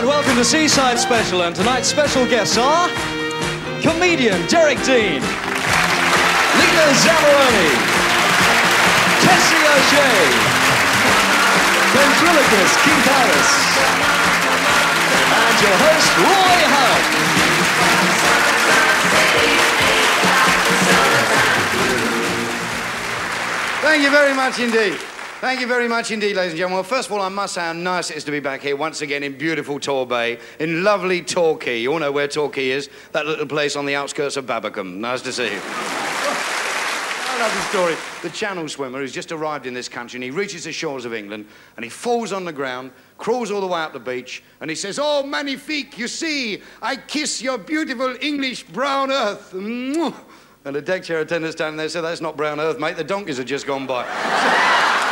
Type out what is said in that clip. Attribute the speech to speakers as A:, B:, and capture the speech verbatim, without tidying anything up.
A: right, welcome to Seaside Special, and tonight's special guests are comedian Derek Dean, Lena Zamoroni, Tessie O'Shea, ventriloquist Keith Harris, and your host, Roy Hunt.
B: Thank you very much indeed. Thank you very much indeed, ladies and gentlemen. Well, first of all, I must say how nice it is to be back here once again in beautiful Torbay, in lovely Torquay. You all know where Torquay is, that little place on the outskirts of Babbacombe. Nice to see you. I love the story. The Channel swimmer who's just arrived in this country, and he reaches the shores of England, and he falls on the ground, crawls all the way up the beach, and he says, "Oh, magnifique, you see, I kiss your beautiful English brown earth." And the deck chair attendant standing there said, "That's not brown earth, mate. The donkeys have just gone by."